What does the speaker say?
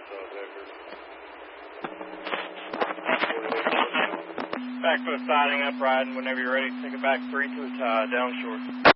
Back foot siding up, riding. Whenever you're ready, take it back 3 to down short.